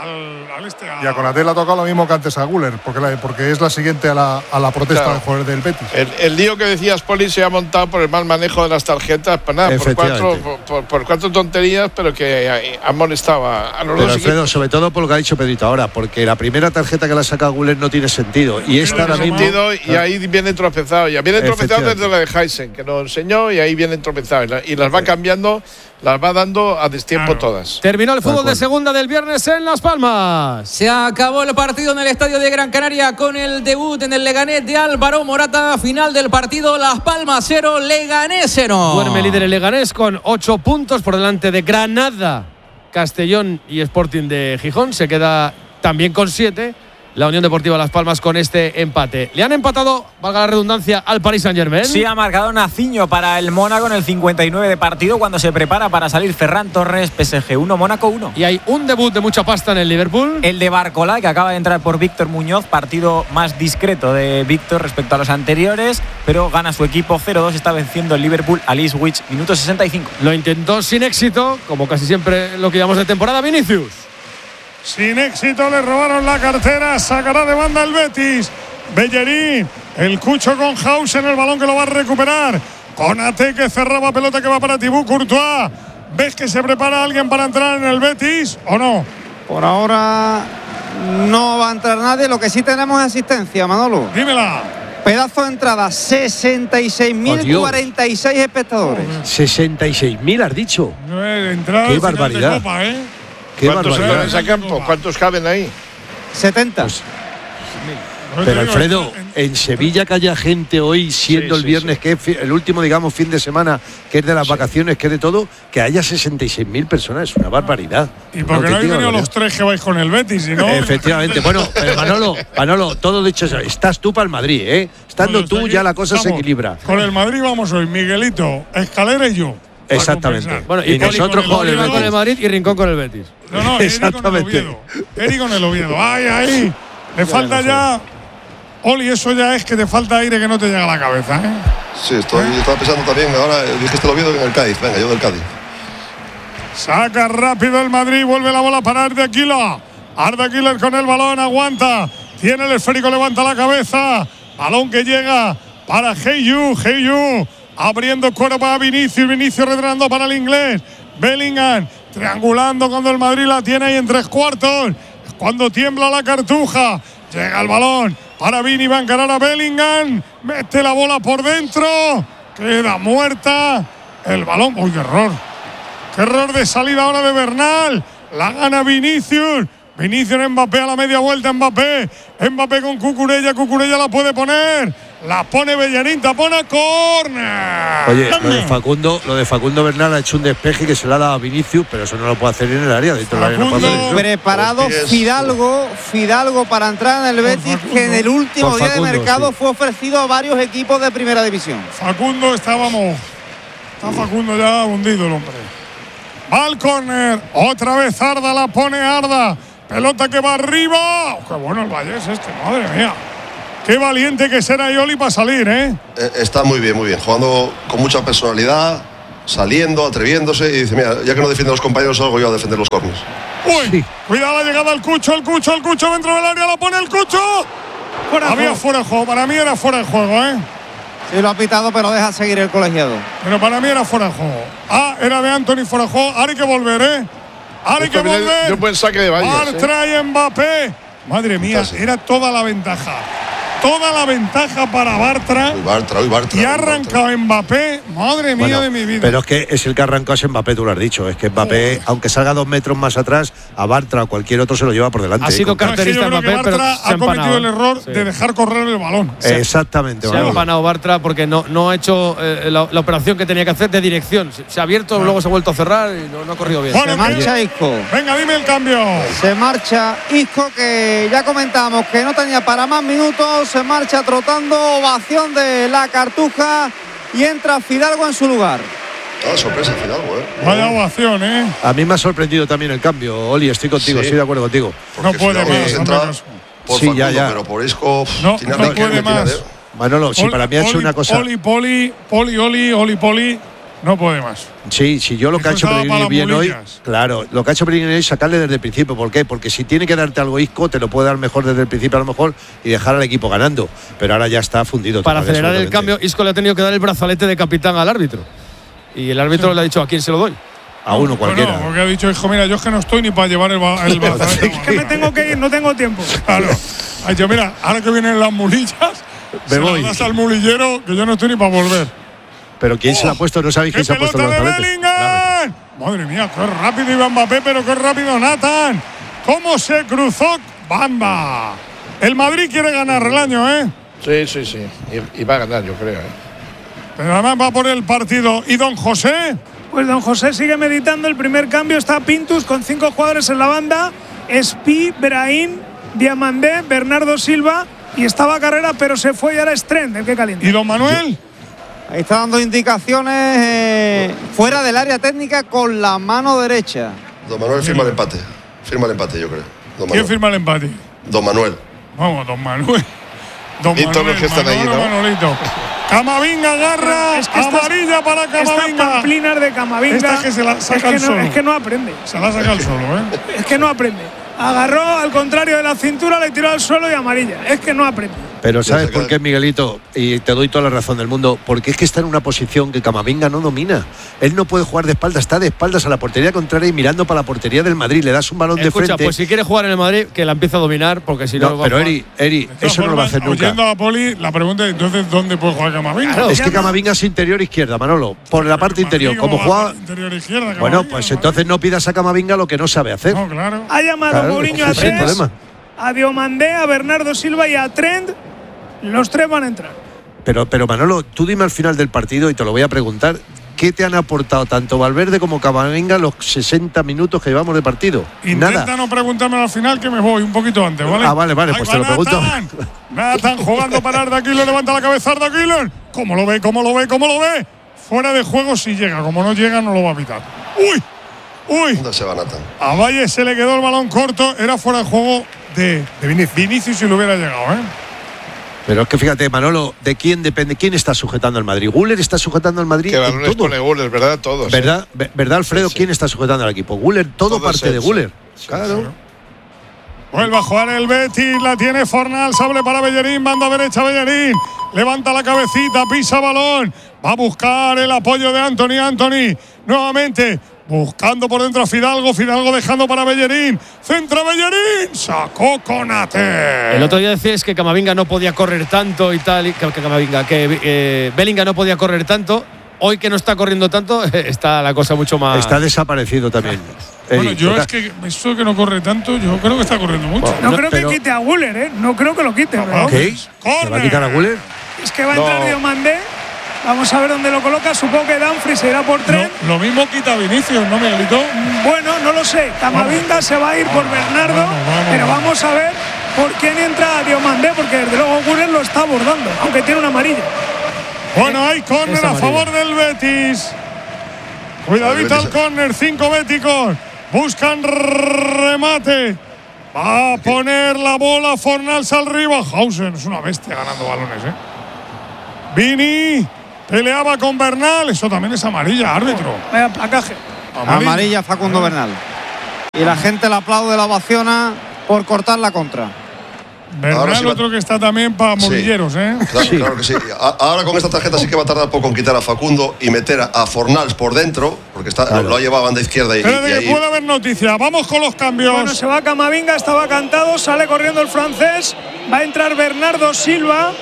Y a Konaté le ha tocado lo mismo que antes a Guller, porque, la- porque es la siguiente a la, a la protesta Claro. del jugador del Betis. El, el lío que decías, Poli, se ha montado por el mal manejo de las tarjetas, pues nada, por Efectivamente. cuatro, por, por- por cuatro tonterías, pero que eh, han molestado a, a los Pero dos Alfredo, equipos. sobre todo por lo que ha dicho Pedrito ahora, porque la primera tarjeta que la saca Guller no tiene sentido. Y esta ahora mismo. Sentido, y ahí viene tropezado. Ya viene tropezado Efectivamente. desde la de Heisen, que nos enseñó, y ahí viene tropezado. Y, la- y las va cambiando, las va dando a destiempo todas. Terminó el fútbol de acuerdo. segunda del viernes en Las Palmas. Se acabó el partido en el estadio de Gran Canaria con el debut en el Leganés de Álvaro Morata. Final del partido, Las Palmas cero, Leganés cero. Duerme líder el Leganés con ocho puntos por delante de Granada, Castellón y Sporting de Gijón. Se queda también con siete la Unión Deportiva Las Palmas con este empate. Le han empatado, valga la redundancia, al Paris Saint-Germain. Sí, ha marcado Naciño para el Mónaco en el cincuenta y nueve de partido cuando se prepara para salir Ferran Torres. P S G uno, Mónaco uno. Y hay un debut de mucha pasta en el Liverpool. El de Barcola, que acaba de entrar por Víctor Muñoz, partido más discreto de Víctor respecto a los anteriores, pero gana su equipo cero dos, está venciendo el Liverpool al Ipswich, minuto sesenta y cinco. Lo intentó sin éxito, como casi siempre lo que llamamos de temporada, Vinicius. Sin éxito, le robaron la cartera. Sacará de banda el Betis. Bellerín, el Cucho con House en el balón que lo va a recuperar. Konate, que cerraba pelota que va para Thibaut Courtois. ¿Ves que se prepara alguien para entrar en el Betis o no? Por ahora no va a entrar nadie. Lo que sí tenemos es asistencia, Manolo. Dímela. Pedazo de entrada, sesenta y seis mil cuarenta y seis espectadores. sesenta y seis mil, has dicho. No es entrada Qué al final de barbaridad. Copa, ¿eh? Qué ¿Cuántos barbaridad. caben en ese campo? ¿Cuántos caben ahí? setenta. Pero Alfredo, en Sevilla que haya gente hoy, siendo Sí, el sí, viernes, que es fi- el último, digamos, fin de semana, que es de las vacaciones, que es de todo, que haya sesenta y seis mil personas, es una barbaridad. ¿Y por qué no habéis Auténtica venido barbaridad. los tres que vais con el Betis? Si no, Efectivamente. Bueno, pero Manolo, Manolo, todo dicho eso, estás tú para el Madrid, ¿eh? Estando Bueno, tú, aquí ya la cosa se estamos. equilibra. Con el Madrid vamos hoy, Miguelito, Escalera y yo. para Exactamente. compensar. Bueno, Y y, Poli nosotros con el, con el con el Betis. Madrid y Rincón con el Betis. No, no, Eri con el Exactamente. Oviedo. Eri con el Oviedo. ¡Ay, ahí! Le falta ya. Oli, eso ya es que te falta aire que no te llega a la cabeza, ¿eh? Sí, estoy, estaba pensando también, ahora eh, dijiste lo Oviedo en el Cádiz. Venga, yo del Cádiz. Saca rápido el Madrid, vuelve la bola para Ardequila. Ardequila con el balón, aguanta. Tiene el esférico, levanta la cabeza. Balón que llega para Heyu, Heyu. Abriendo cuero para Vinicius, Vinicius retrasando para el inglés. Bellingham triangulando cuando el Madrid la tiene ahí en tres cuartos. Cuando tiembla la cartuja. Llega el balón para Vini, va a encarar a Bellingham. Mete la bola por dentro. Queda muerta. El balón. ¡Uy, qué error! ¡Qué error de salida ahora de Bernal! La gana Vinicius. Vinicius en Mbappé a la media vuelta. Mbappé. Mbappé con Cucurella. Cucurella la puede poner. La pone Bellerín. Tapona. ¡Córner! Oye, lo de Facundo, lo de Facundo Bernal ha hecho un despeje que se le ha dado a Vinicius, pero eso no lo puede hacer en el área. Dentro del área no puede hacer eso. Preparado Fidalgo, Fidalgo para entrar en el Betis, que en el último Por día Facundo, de mercado sí. fue ofrecido a varios equipos de primera división. Facundo estábamos. Está Facundo ya hundido el hombre. Va al córner. Otra vez Arda, la pone Arda. Pelota que va arriba. Oh, qué bueno el Vallés este, madre mía. Qué valiente que será Ioli para salir, ¿eh? eh está muy bien, muy bien. Jugando con mucha personalidad, saliendo, atreviéndose. Y dice, mira, ya que no defienden los compañeros, salgo yo a defender los córneres. Uy, sí. Cuidado la llegada al Cucho, el Cucho, el Cucho dentro del área, la pone el Cucho. Fuera Había juego. fuera de juego, para mí era fuera de juego, ¿eh? Sí, lo ha pitado, pero deja seguir el colegiado. Pero para mí era fuera de juego. Ah, era de Anthony fuera de juego. Ahora hay que volver, ¿eh? Ahora hay que volver. De un buen saque de Valles. Bartra y Mbappé. Madre mía, era toda la ventaja. Toda la ventaja para Bartra. Uy, Bartra, uy, Bartra. Y ha arrancado Mbappé. Madre mía bueno, de mi vida. Pero es que es el que arrancó es Mbappé, tú lo has dicho. Es que Mbappé, oh. aunque salga dos metros más atrás, a Bartra o cualquier otro se lo lleva por delante. Ha sido carterista no, es que yo creo Mbappé, que Bartra pero ha cometido el error sí. de dejar correr el balón. Se, Exactamente. Se ha empanado Bartra porque no, no ha hecho eh, la, la operación que tenía que hacer de dirección. Se, se ha abierto, no. luego se ha vuelto a cerrar y no, no ha corrido bien. Bueno, se marcha Isco. Venga, dime el cambio. Se marcha Isco, que ya comentamos que no tenía para más minutos. Se marcha trotando. Ovación de la Cartuja y entra Fidalgo en su lugar. Ah, sorpresa Fidalgo, ¿eh? Vaya ovación, ¿eh? A mí me ha sorprendido también el cambio, Oli, estoy contigo, sí. estoy de acuerdo contigo. Porque no puede más, entra por sí, Facundo, ya, ya. pero por Isco no, no puede más. Manolo, sí, para mí ha hecho Oli, una cosa. Oli, Poli, Poli, Oli, Oli, Poli. No puede más. Sí, sí, yo lo que ha hecho Pellegrini bien hoy, claro, lo que ha hecho Pellegrini es sacarle desde el principio. ¿Por qué? Porque si tiene que darte algo Isco, te lo puede dar mejor desde el principio a lo mejor y dejar al equipo ganando. Pero ahora ya está fundido. Para acelerar el cambio, Isco le ha tenido que dar el brazalete de capitán al árbitro. Y el árbitro sí. le ha dicho, ¿a quién se lo doy? A uno cualquiera. No, porque ha dicho, hijo, mira, yo es que no estoy ni para llevar el, el brazalete. Es que me tengo que ir, no tengo tiempo. Claro. Ha dicho, mira, ahora que vienen las mulillas, me se voy. Las das al mulillero, que yo no estoy ni para volver. Pero ¿quién oh, se la ha puesto? No sabéis quién se ha puesto el brazalete. Claro. Madre mía, qué rápido iba Mbappé, pero qué rápido Nathan. ¿Cómo se cruzó Bamba? El Madrid quiere ganar el año, ¿eh? Sí, sí, sí. Y, y va a ganar, yo creo, ¿eh? Pero además va por el partido. ¿Y don José? Pues don José sigue meditando. El primer cambio está Pintus con cinco jugadores en la banda. Espi, Brahim, Diamandé, Bernardo Silva. Y estaba Carrera, pero se fue y ahora es Trent el que calienta. ¿Y don Manuel? Ahí está dando indicaciones eh, fuera del área técnica con la mano derecha. Don Manuel firma el empate. Firma el empate, yo creo. Don ¿Quién firma el empate? Don Manuel. Vamos, don Manuel. Don y todos los que están Manolo, ahí, ¿no? Manolito. Camavinga agarra, es que amarilla estas, para Camavinga. Estas pamplinas de Camavinga. Esta es que se la saca es que el no, solo. Es que no aprende. Se la saca el solo, ¿eh? Es que no aprende. Agarró al contrario de la cintura, le tiró al suelo y amarilla. Es que no aprende. Pero ¿sabes por qué, Miguelito? Y te doy toda la razón del mundo. Porque es que está en una posición que Camavinga no domina. Él no puede jugar de espaldas, está de espaldas a la portería contraria y mirando para la portería del Madrid. Le das un balón Escucha, de frente. Pues si quiere jugar en el Madrid, que la empiece a dominar, porque si no. no pero Eri, Eri, eso formas, no lo va a hacer nunca. Oyendo a Poli, la pregunta es: entonces, ¿dónde puede jugar Camavinga? Claro, es que Camavinga es interior izquierda, Manolo. Por la parte interior. Como juega. Interior izquierda, bueno, pues entonces no pidas a Camavinga lo que no sabe hacer. No, claro. Ha llamado claro, Mourinho a tres, a Diomandé, a Bernardo Silva y a Trent. Los tres van a entrar. Pero, pero Manolo, tú dime al final del partido y te lo voy a preguntar. ¿Qué te han aportado tanto Valverde como Camavinga los sesenta minutos que llevamos de partido? Intenta Nada. no preguntarme al final, que me voy un poquito antes, ¿vale? Ah, vale, vale, pues te lo pregunto. Nathan jugando para Arda Güler, levanta la cabeza Arda Güler. ¿Cómo lo ve? ¿Cómo lo ve? ¿Cómo lo ve? Fuera de juego si llega. Como no llega, no lo va a pitar. ¡Uy! ¡Uy! ¿Dónde se va Nathan? A Valle se le quedó el balón corto. Era fuera de juego de, de Vinicius. Vinicius si lo hubiera llegado, ¿eh? Pero es que fíjate, Manolo, ¿de quién depende? ¿Quién está sujetando al Madrid? ¿Guller está sujetando al Madrid? Que balones pone Guller, ¿verdad? Todos. ¿Verdad, ¿eh? ¿Verdad Alfredo? Sí, sí. ¿Quién está sujetando al equipo? Guller, todo, todo parte de Guller. Sí, claro. Vuelve a jugar el Betis, la tiene Fornal, sable para Bellerín, banda derecha Bellerín. Levanta la cabecita, pisa balón. Va a buscar el apoyo de Anthony, Anthony. Nuevamente. Buscando por dentro a Fidalgo, Fidalgo dejando para Bellerín. Centra Bellerín, sacó Konate. El otro día decías que Camavinga no podía correr tanto y tal, y que, que Camavinga, que eh, Bellingham no podía correr tanto. Hoy que no está corriendo tanto, está la cosa mucho más. Está desaparecido también. Bueno, yo es que eso que no corre tanto, yo creo que está corriendo mucho. Bueno, no, no creo pero... que quite a Guller, ¿eh? No creo que lo quite. ¿No? ¿Qué? ¿Va a quitar a Guller? Es que va a entrar no. Diomandé. Vamos a ver dónde lo coloca. Supongo que Dumfries se irá por Trent. No, lo mismo quita Vinicius, ¿no, Miguelito? Bueno, no lo sé. Camavinga se va a ir por Bernardo. Vamos, vamos, pero vamos a ver por quién entra Diomandé, porque desde luego Guller lo está abordando, aunque tiene una amarilla. Bueno, hay córner a favor del Betis. Cuidadito al córner, cinco béticos. Buscan remate. Va a poner la bola Fornals arriba. Hausen es una bestia ganando balones, ¿eh? Vini peleaba con Bernal. Eso también es amarilla, árbitro. Vaya placaje. Amarilla, amarilla Facundo Bernal. Y la gente le aplaude, la ovaciona por cortar la contra. Bernal, sí otro va... que está también para morilleros, sí. ¿eh? Claro, sí. claro que sí. Ahora con esta tarjeta sí que va a tardar poco en quitar a Facundo y meter a Fornals por dentro, porque está, claro. lo ha llevado a banda izquierda. Y, Pero de y que ahí... puede haber noticia. Vamos con los cambios. Bueno, se va Camavinga, estaba cantado, sale corriendo el francés. Va a entrar Bernardo Silva.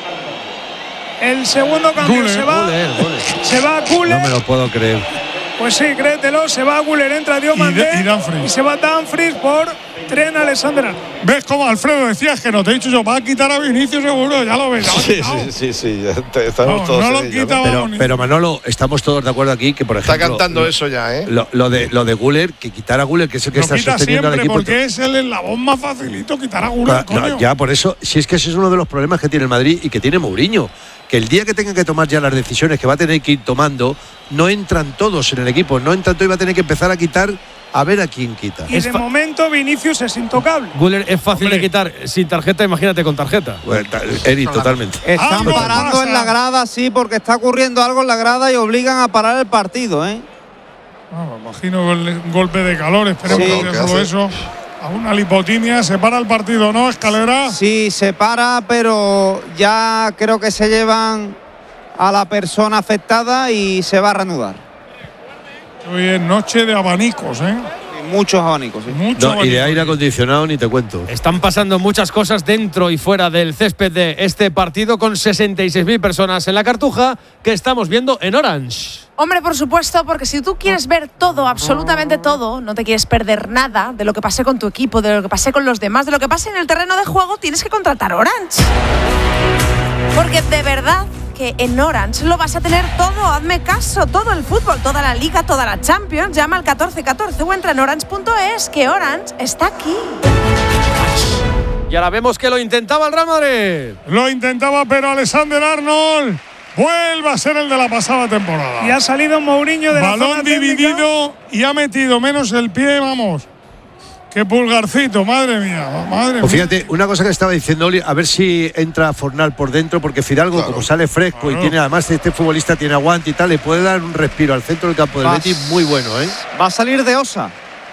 El segundo cambio Guller, se va. Guller, Guller. Se va Guller. No me lo puedo creer. Pues sí, créetelo, se va Guller, entra Diomandé y, y, y se va Dumfries por Trent Alexander-Arnold. ¿Ves cómo Alfredo decías que no te he dicho yo? Va a quitar a Vinicius seguro, ya lo ves. Sí, sí, sí, sí, ya te, estamos no, todos no lo en quita, ello, ¿no? Pero, pero Manolo, estamos todos de acuerdo aquí que por ejemplo está cantando lo, eso ya, ¿eh? Lo, lo de lo de Guller, que quitar a Guller, que es el que lo está quita sosteniendo siempre al equipo. Porque es el eslabón más facilito quitar a Guller, no, no, ya por eso, si es que ese es uno de los problemas que tiene el Madrid y que tiene Mourinho. Que el día que tenga que tomar ya las decisiones que va a tener que ir tomando, no entran todos en el equipo, no entran todos y va a tener que empezar a quitar a ver a quién quita. Y de momento Vinicius es intocable. Guller es fácil Hombre. de quitar sin tarjeta, imagínate con tarjeta. Bueno, Eri, totalmente. Están parando pasa. en la grada, sí, porque está ocurriendo algo en la grada y obligan a parar el partido, ¿eh? Ah, me imagino un golpe de calor, esperemos sí. que sea solo eso. A una lipotimia, se para el partido, ¿no, Escalera? Sí, se para, pero ya creo que se llevan a la persona afectada y se va a reanudar. Hoy es noche de abanicos, ¿eh? Muchos abanicos, sí. Mucho no, abanico. Y de aire acondicionado ni te cuento. Están pasando muchas cosas dentro y fuera del césped de este partido con sesenta y seis mil personas en la Cartuja que estamos viendo en Orange. Hombre, por supuesto, porque si tú quieres ver todo, absolutamente todo, no te quieres perder nada de lo que pase con tu equipo, de lo que pase con los demás, de lo que pase en el terreno de juego, tienes que contratar Orange. Porque de verdad que en Orange lo vas a tener todo, hazme caso, todo el fútbol, toda la Liga, toda la Champions, llama al catorce catorce o entra en orange punto es, que Orange está aquí. Y ahora vemos que lo intentaba el Real Madrid. Lo intentaba, pero Alexander-Arnold vuelve a ser el de la pasada temporada. Y ha salido Mourinho de Balón la zona dividido técnica. Y ha metido menos el pie, vamos. ¡Qué pulgarcito! ¡Madre mía! ¡Madre pues mía! Fíjate, una cosa que estaba diciendo Oli, a ver si entra Fornal por dentro, porque Fidalgo, claro, como sale fresco claro. y tiene, además este futbolista tiene aguante y tal, le puede dar un respiro al centro del campo del Betis muy bueno, ¿eh? Va a salir de Osa.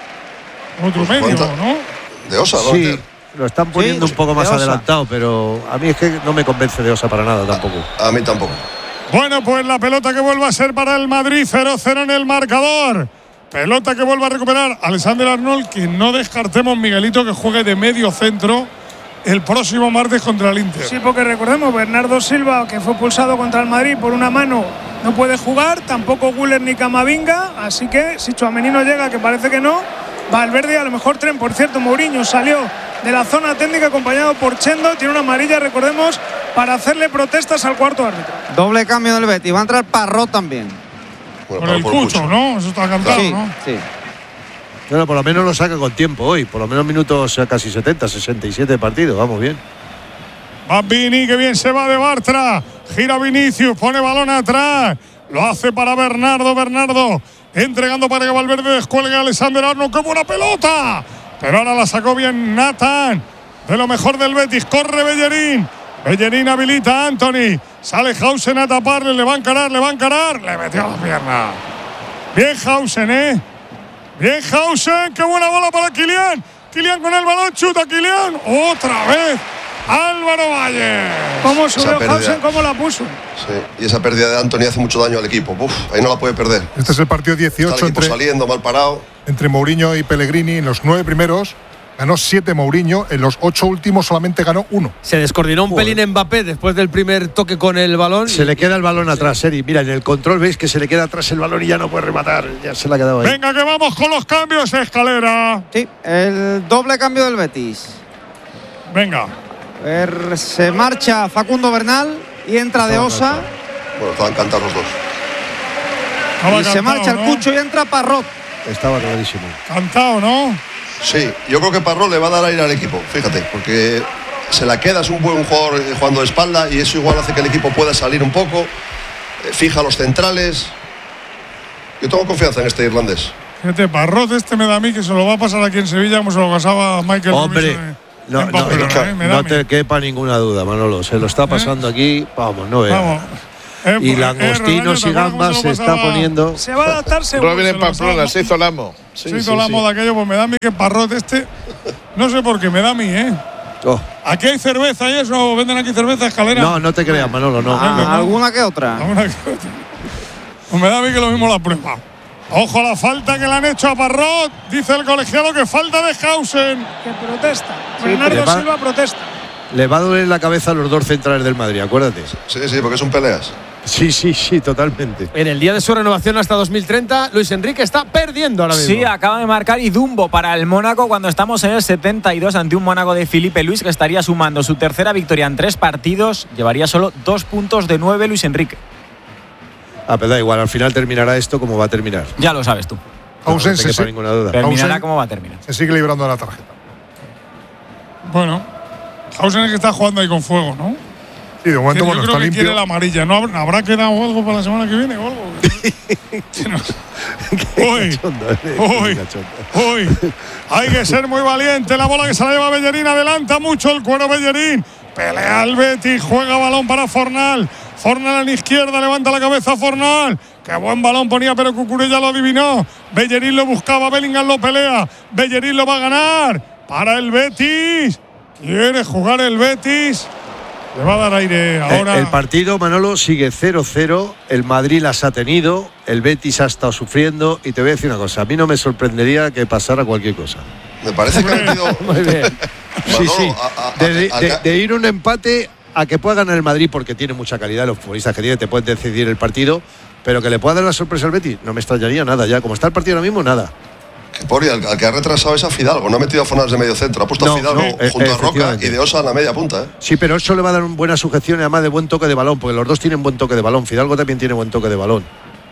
Otro medio, ¿no? De Osa, ¿no? Sí, lo están poniendo sí, un poco más adelantado, pero a mí es que no me convence de Osa para nada tampoco. A, a mí tampoco. Bueno, pues la pelota que vuelve a ser para el Madrid, cero cero en el marcador. Pelota que vuelve a recuperar Alexander-Arnold, que no descartemos, Miguelito, que juegue de medio centro el próximo martes contra el Inter. Sí, porque recordemos, Bernardo Silva, que fue pulsado contra el Madrid por una mano, no puede jugar, tampoco Guller ni Camavinga, así que si Tchouaméni no llega, que parece que no, Valverde a lo mejor tren. Por cierto, Mourinho salió de la zona técnica acompañado por Chendo, tiene una amarilla, recordemos, para hacerle protestas al cuarto árbitro. Doble cambio del Betis, va a entrar Parrot también. Por el Cucho, ¿no? Eso está cantado, sí, ¿no? Sí. Bueno, por lo menos lo saca con tiempo hoy. Por lo menos minutos casi setenta, sesenta y siete de partido. Vamos bien. Va Vini, que bien se va de Bartra. Gira Vinicius, pone balón atrás. Lo hace para Bernardo. Bernardo entregando para que Valverde descuelgue a Alexander-Arnold. ¡Qué buena pelota! Pero ahora la sacó bien Nathan. De lo mejor del Betis. Corre Bellerín. Bellerín habilita a Anthony. Sale Hausen a taparle, le va a encarar, le va a encarar. Le metió la pierna. Bien Hausen, ¿eh? Bien Hausen, qué buena bola para Kylian. Kylian con el balón, chuta Kylian. Otra vez Álvaro Valle. ¿Cómo subió Hausen? ¿Cómo la puso? Sí, y esa pérdida de Anthony hace mucho daño al equipo. Uf, ahí no la puede perder. Este es el partido dieciocho. Está el equipo entre, saliendo, mal parado. Entre Mourinho y Pellegrini en los nueve primeros. Ganó siete Mourinho, en los ocho últimos solamente ganó uno. Se descoordinó un Joder. pelín Mbappé después del primer toque con el balón. Se y... le queda el balón atrás, sí. Eri. Mira, en el control veis que se le queda atrás el balón y ya no puede rematar. Ya se le ha quedado ahí. Venga, que vamos con los cambios, Escalera. Sí, el doble cambio del Betis. Venga. A ver, se marcha Facundo Bernal y entra de Osa. Bueno, estaban cantados los dos. Estaba y cantado, se marcha ¿no? el Cucho y entra Parrot. Estaba clarísimo. Cantado, ¿no? Sí, yo creo que Parrot le va a dar aire al equipo, fíjate, porque se la queda, es un buen jugador jugando de espalda y eso igual hace que el equipo pueda salir un poco, fija los centrales. Yo tengo confianza en este irlandés. Fíjate, Parrot este me da a mí que se lo va a pasar aquí en Sevilla como se lo pasaba Michael. Hombre, no, no, Barcelona, no, ¿eh? no te quepa ninguna duda, Manolo. Se lo está pasando ¿Eh? aquí, vamos, no veas. Vamos. Eh, y langostinos eh, y gambas se está poniendo. Se va a adaptar seguro. Robin en Pamplona, se hizo el amo. Sí, se hizo el amo de aquello, pues me da a mí que Parrot este. No sé por qué, me da a mí, ¿eh? Oh. ¿Aquí hay cerveza y eso? ¿Venden aquí cerveza, Escalera? No, no te creas, Manolo, no. Ah, no. ¿Alguna que otra? ¿Alguna que otra? Pues me da a mí que lo mismo la prueba. Ojo a la falta que le han hecho a Parrot. Dice el colegiado que falta de Hausen. Que protesta. Sí, Bernardo va, Silva protesta. Le va a doler la cabeza a los dos centrales del Madrid, acuérdate. Sí, sí, porque son peleas. Sí, sí, sí, totalmente. En el día de su renovación hasta dos mil treinta, Luis Enrique está perdiendo ahora mismo. Sí, acaba de marcar y Dumbo para el Mónaco cuando estamos en el setenta y dos ante un Mónaco de Filipe Luis que estaría sumando su tercera victoria en tres partidos. Llevaría solo dos puntos de nueve Luis Enrique. Ah, pero da igual, al final terminará esto como va a terminar. Ya lo sabes tú. Hausen, no te quepa ninguna duda. Terminará como va a terminar. Se sigue librando de la tarjeta. Bueno, Hausen es que está jugando ahí con fuego, ¿no? Sí, de momento, bueno, yo creo está que limpio. quiere la amarilla. ¿No habrá, habrá quedado algo para la semana que viene o algo? Hoy, hoy, hoy. Hay que ser muy valiente. La bola que se la lleva Bellerín. Adelanta mucho el cuero Bellerín. Pelea el Betis. Juega balón para Fornal. Fornal en izquierda. Levanta la cabeza Fornal. Qué buen balón ponía, pero Cucurella lo adivinó. Bellerín lo buscaba. Bellingham lo pelea. Bellerín lo va a ganar. Para el Betis. Quiere jugar el Betis. Le va a dar aire ahora. El, el partido, Manolo, sigue cero cero. El Madrid las ha tenido. El Betis ha estado sufriendo. Y te voy a decir una cosa. A mí no me sorprendería que pasara cualquier cosa. Me parece que ha tenido. Muy bien. Sí, sí. De, de, de ir un empate a que pueda ganar el Madrid porque tiene mucha calidad. Los futbolistas que tiene te pueden decidir el partido. Pero que le pueda dar la sorpresa al Betis, no me extrañaría nada ya. Como está el partido ahora mismo, nada. Que Pori, al, al que ha retrasado es a Fidalgo, no ha metido a Fornals de medio centro, ha puesto no, a Fidalgo no, junto a Roca y de Osa a la media punta. ¿eh? Sí, pero eso le va a dar una buena sujeción y además de buen toque de balón, porque los dos tienen buen toque de balón. Fidalgo también tiene buen toque de balón.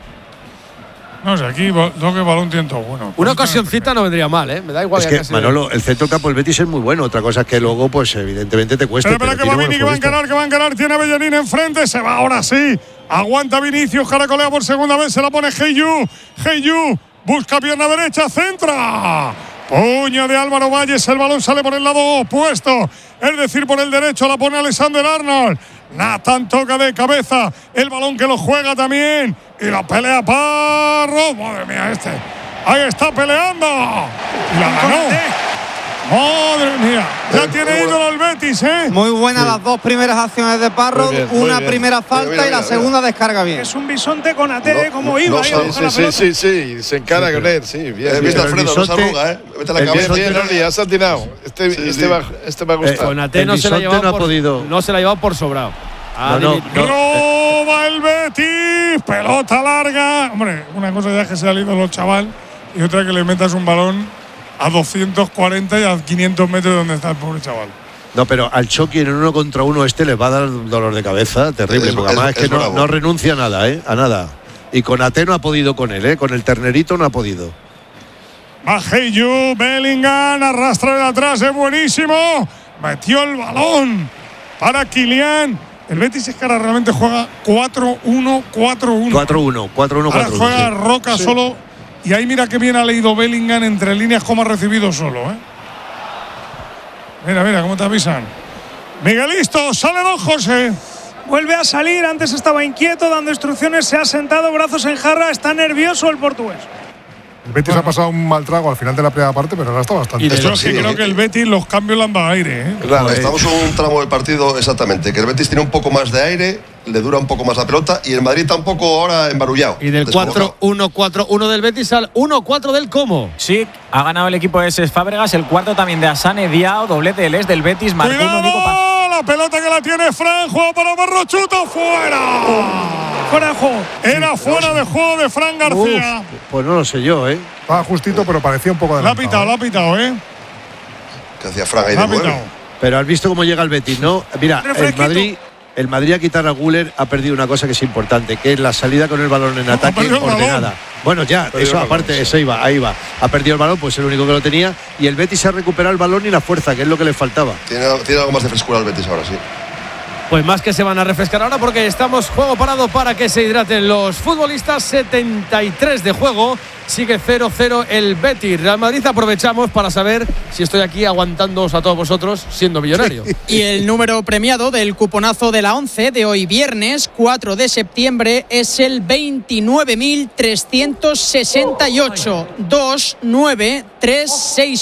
No sé, aquí toque de balón tiene todo bueno. Una ocasióncita no vendría mal, ¿eh? Me da igual. Es que, Manolo, el centro del campo del Betis es muy bueno. Otra cosa es que luego, pues evidentemente te cuesta. Pero, pero, pero que va Vini, que va a encarar, que va a encarar. Tiene a Bellerín enfrente, se va ahora sí. Aguanta Vinicius, caracolea por segunda vez, se la pone Heiyu. Heiyu busca pierna derecha, centra. Puño de Álvaro Valles, el balón sale por el lado opuesto, es decir, por el derecho, la pone Alexander Arnold. Nathan toca de cabeza, el balón que lo juega también. Y la pelea Parro. Madre mía, este. Ahí está peleando. Y la ganó. Madre mía, ya tiene ídolo el Betis, ¿eh? Muy buenas sí. Las dos primeras acciones de Parro, bien, una primera falta mira, mira, y la mira, segunda mira. Descarga bien. Es un bisonte con A T, no, como no, iba no, ahí sí, sí, sí, sí, sí, se encara sí, con él, sí, bien. He visto a Alfredo, no se arruga, ¿eh? Vete la cabeza. Bien, bien, ya se ha tirado. Este, sí, este, sí. Va, este me ha gustado. Eh, con A T no se la ha llevado no por, ha podido. No se la ha llevado por sobrado. Ah, no, no, no. Roba el Betis, pelota larga. Hombre, una cosa ya es que se ha ido los chaval y otra que le metas un balón a doscientos cuarenta y a quinientos metros de donde está el pobre chaval. No, pero al Chucky en uno contra uno este le va a dar un dolor de cabeza terrible, es, porque además es, es que es no, no renuncia a nada, ¿eh? A nada. Y con A T no ha podido con él, ¿eh? Con el ternerito no ha podido. Heiyu, Bellingham, arrastra de atrás, es buenísimo. Metió el balón para Kylian. El Betis es que ahora realmente juega cuatro uno cuatro uno. cuatro uno, cuatro uno, cuatro uno. Ahora juega sí. Roca sí. Solo. Y ahí mira que bien ha leído Bellingham entre líneas como ha recibido solo, ¿eh? Mira, mira cómo te avisan. Miguelito, sale don José. Vuelve a salir, antes estaba inquieto, dando instrucciones, se ha sentado, brazos en jarra, está nervioso el portugués. El Betis bueno. ha pasado un mal trago al final de la primera parte, pero ahora está bastante. Y de hecho, sí, creo que el Betis los cambios le han dado aire, ¿eh? Claro, estamos en un tramo del partido exactamente, que el Betis tiene un poco más de aire, le dura un poco más la pelota y el Madrid está un poco ahora embarullado. Y del cuatro uno cuatro uno del Betis al uno cuatro del Como. Sí, ha ganado el equipo de Cesc Fábregas, el cuarto también de Asane Diao, doblete del Es del Betis, marcó uno Nico Paz. La pelota que la tiene Fran, juega para Barrochuto, fuera. Oh. Fuera de juego. Era fuera de juego de Fran García. Uf, pues no lo sé yo, ¿eh? Estaba justito, pero parecía un poco de. La ha pitado, la ha pitado, ¿eh? ¿Qué hacía Fran ahí de nueve? Pero has visto cómo llega el Betis, ¿no? Mira, el Madrid. El Madrid a quitar a Güler ha perdido una cosa que es importante, que es la salida con el balón en no, ataque ordenada. Bueno, ya, eso aparte, balón, sí. Eso iba, ahí va. Ha perdido el balón, pues es el único que lo tenía. Y el Betis ha recuperado el balón y la fuerza, que es lo que le faltaba. Tiene, tiene algo más de frescura el Betis ahora, sí. Pues más que se van a refrescar ahora porque estamos juego parado para que se hidraten los futbolistas. setenta y tres de juego. Sigue cero cero el Betis. Real Madrid, aprovechamos para saber si estoy aquí aguantándoos a todos vosotros siendo millonario. Y el número premiado del cuponazo de la once de hoy viernes cuatro de septiembre es el veintinueve mil trescientos sesenta y ocho. dos nueve tres seis